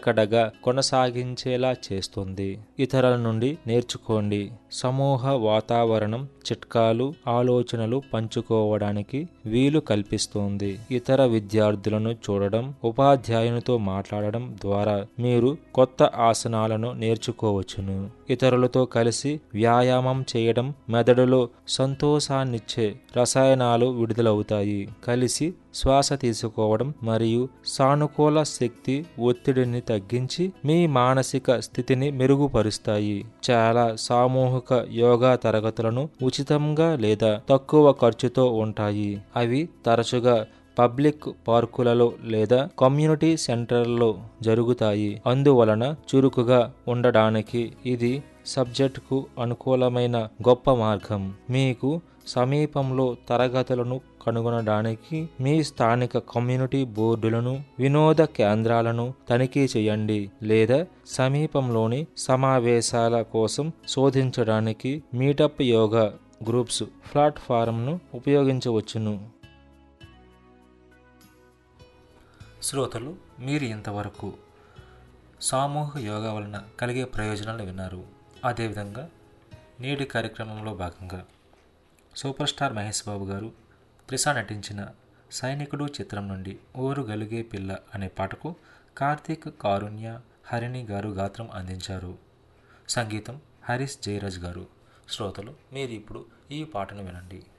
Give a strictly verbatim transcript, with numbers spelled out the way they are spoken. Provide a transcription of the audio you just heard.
నిలకడగా కొనసాగించేలా చేస్తుంది. ఇతరుల నుండి నేర్చుకోండి. సమూహ వాతావరణం చిట్కాలు, ఆలోచనలు పంచుకోవడానికి వీలు కల్పిస్తుంది. ఇతర విద్యార్థులను చూడడం, ఉపాధ్యాయునితో మాట్లాడడం ద్వారా మీరు కొత్త ఆసనాలను నేర్చుకోవచ్చును. ఇతరులతో కలిసి వ్యాయామం చేయడం మెదడులో సంతోషాన్నిచ్చే రసాయనాలు విడుదలవుతాయి. కలిసి శ్వాస తీసుకోవడం మరియు సానుకూల శక్తి ఒత్తిడిని తగ్గించి మీ మానసిక స్థితిని మెరుగుపరుస్తాయి. చాలా సామూహిక యోగా తరగతులను ఉచితంగా లేదా తక్కువ ఖర్చుతో ఉంటాయి. అవి తరచుగా పబ్లిక్ పార్కులలో లేదా కమ్యూనిటీ సెంటర్లలో జరుగుతాయి. అందువలన చురుకుగా ఉండడానికి ఇది సబ్జెక్టుకు అనుకూలమైన గొప్ప మార్గం. మీకు సమీపంలో తరగతులను కనుగొనడానికి మీ స్థానిక కమ్యూనిటీ బోర్డులను, వినోద కేంద్రాలను తనిఖీ చేయండి లేదా సమీపంలోని సమావేశాల కోసం శోధించడానికి మీటప్ యోగా గ్రూప్స్ ప్లాట్ఫారంను ఉపయోగించవచ్చును. శ్రోతలు, మీరు ఇంతవరకు సామూహిక యోగా వలన కలిగే ప్రయోజనాలు విన్నారు. అదేవిధంగా నేటి కార్యక్రమంలో భాగంగా సూపర్ స్టార్ మహేష్ బాబు గారు త్రిష నటించిన సైనికుడు చిత్రం నుండి ఓరుగలిగే పిల్ల అనే పాటకు కార్తీక్, కారుణ్య, హరిణి గారు గాత్రం అందించారు. సంగీతం హరీష్ జయరాజ్ గారు. శ్రోతలు, మీరు ఇప్పుడు ఈ పాటను వినండి.